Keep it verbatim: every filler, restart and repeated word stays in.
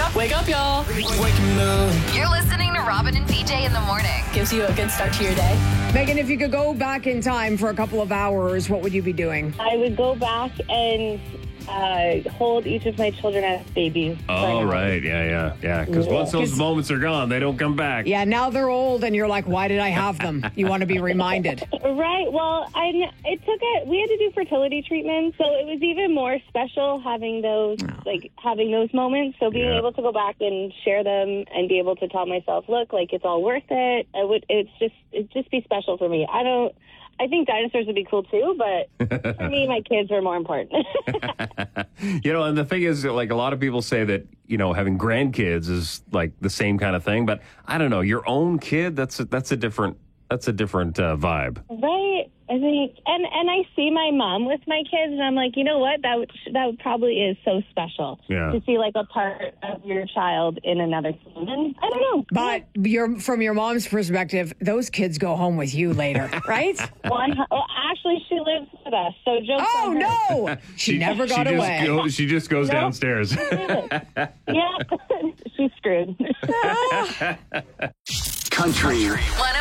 Wake up, y'all. You're listening to Robin and B J in the morning. Gives you a good start to your day. Megan, if you could go back in time for a couple of hours, what would you be doing? I would go back and uh, hold each of my children as babies. Oh, right. Yeah, yeah, yeah. Because once those moments are gone, they don't come back. Yeah, now they're old and you're like, why did I have them? You want to be reminded. Right. Well, I it took it. We had to do fertility treatments, so it was even more special having those, oh. like having those moments. So being yeah. able to go back and share them and be able to tell myself, look, like it's all worth it. I would. It's just it just be special for me. I don't. I think dinosaurs would be cool too, but for me, my kids are more important. You know, and the thing is, like, a lot of people say that, you know, having grandkids is like the same kind of thing, but I don't know, your own kid, that's a, that's a different, that's a different uh, vibe. Right. I think, and, and I see my mom with my kids, and I'm like, you know what? That would, that probably is so special yeah. to see like a part of your child in another human. I don't know. But your from your mom's perspective, those kids go home with you later, right? One, well, actually, she lives with us, so jokes Oh on her. no, she, she never got she away. Just go, she just goes nope. downstairs. Yeah, she's screwed. Country one